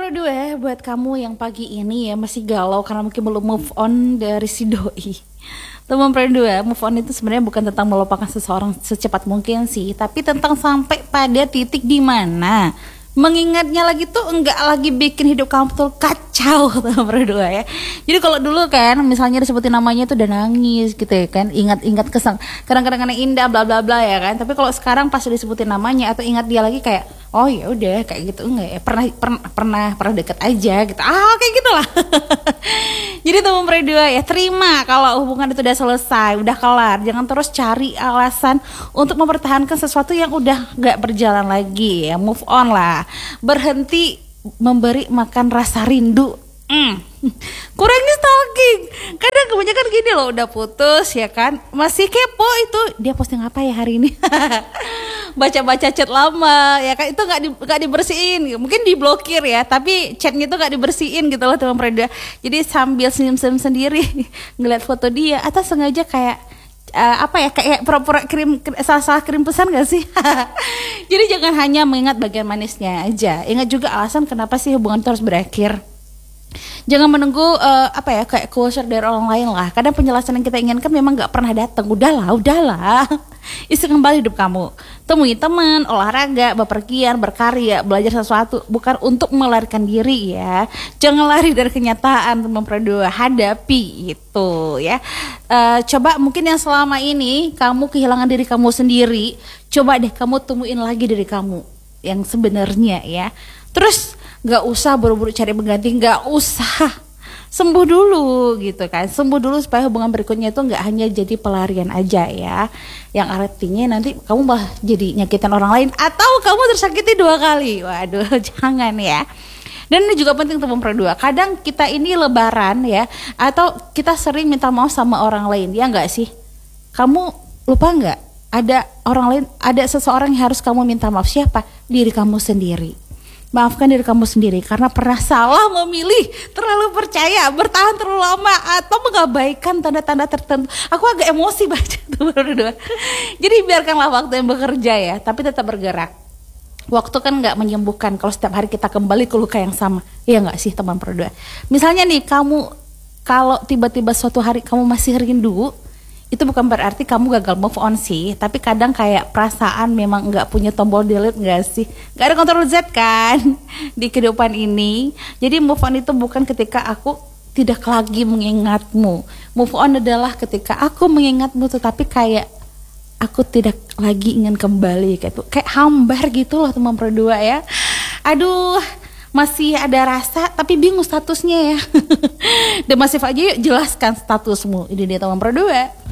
Pro 2, buat kamu yang pagi ini ya masih galau karena mungkin belum move on dari si doi. Teman Pro 2, move on itu sebenarnya bukan tentang melupakan seseorang secepat mungkin sih, tapi tentang sampai pada titik di mana mengingatnya lagi tuh enggak lagi bikin hidup kamu tuh kacau, teman Pro 2 ya. Jadi kalau dulu kan misalnya disebutin namanya tuh udah nangis gitu ya kan, ingat-ingat kadang-kadang indah bla bla bla ya kan. Tapi kalau sekarang pas disebutin namanya atau ingat dia lagi kayak oh ya udah kayak gitu, enggak ya pernah deket aja gitu, kayak gitulah. Jadi teman Pro 2 ya, terima kalau hubungan itu udah selesai, udah kelar. Jangan terus cari alasan untuk mempertahankan sesuatu yang udah gak berjalan lagi ya. Move on lah, berhenti memberi makan rasa rindu. Kurangi stalking. Kadang kebanyakan gini loh, udah putus ya kan, masih kepo itu dia posting apa ya hari ini. Baca-baca chat lama ya kan, itu nggak dibersihin, mungkin diblokir ya, tapi chatnya itu nggak dibersihin gitu loh teman Preda. Jadi sambil senyum-senyum sendiri ngeliat foto dia, atau sengaja kayak kayak pura-pura salah kirim pesan gak sih? Jadi jangan hanya mengingat bagian manisnya aja, ingat juga alasan kenapa sih hubungan itu harus berakhir. Jangan menunggu kayak closure dari orang lain lah. Kadang penjelasan yang kita inginkan memang gak pernah datang. Udahlah isi kembali hidup kamu. Temui teman, olahraga, bepergian, berkarya, belajar sesuatu. Bukan untuk melarikan diri ya. Jangan lari dari kenyataan, teman Pro 2. Hadapi itu ya. Coba mungkin yang selama ini kamu kehilangan diri kamu sendiri, coba deh kamu temuin lagi diri kamu yang sebenarnya ya. Terus gak usah buru-buru cari pengganti, gak usah, sembuh dulu gitu kan, sembuh dulu supaya hubungan berikutnya itu gak hanya jadi pelarian aja ya, yang artinya nanti kamu malah jadi nyakitin orang lain atau kamu tersakiti 2 kali. Waduh, jangan ya. Dan ini juga penting teman Pro 2, kadang kita ini lebaran ya, atau kita sering minta maaf sama orang lain, ya gak sih? Kamu lupa gak? Ada orang lain, ada seseorang yang harus kamu minta maaf. Siapa? Diri kamu sendiri. Maafkan diri kamu sendiri karena pernah salah memilih, terlalu percaya, bertahan terlalu lama, atau mengabaikan tanda-tanda tertentu. Aku agak emosi baca tuh berdua. Jadi biarkanlah waktu yang bekerja ya, tapi tetap bergerak. Waktu kan gak menyembuhkan kalau setiap hari kita kembali ke luka yang sama. Iya gak sih teman Pro 2? Misalnya nih kamu, kalau tiba-tiba suatu hari kamu masih rindu, itu bukan berarti kamu gagal move on sih, tapi kadang kayak perasaan memang nggak punya tombol delete nggak sih, nggak ada kontrol Z kan di kehidupan ini. Jadi move on itu bukan ketika aku tidak lagi mengingatmu. Move on adalah ketika aku mengingatmu tetapi kayak aku tidak lagi ingin kembali, kayak hambar gitu loh teman Pro 2 ya. Aduh, masih ada rasa tapi bingung statusnya ya. Dan masih aja yuk jelaskan statusmu. Ini dia teman Pro 2.